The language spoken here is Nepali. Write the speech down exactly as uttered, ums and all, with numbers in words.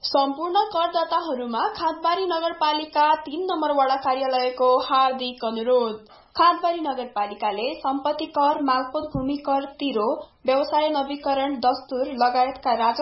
सम्पूर्ण करदाताहरूमा खादबारी नगरपालिका तीन नम्बर वडा कार्यालयको हार्दिक अनुरोध। खादबारी नगरपालिकाले सम्पत्ति कर, मालपोत भूमि कर तिरो, व्यवसाय नवीकरण, दस्तुर लगायतका राजस्व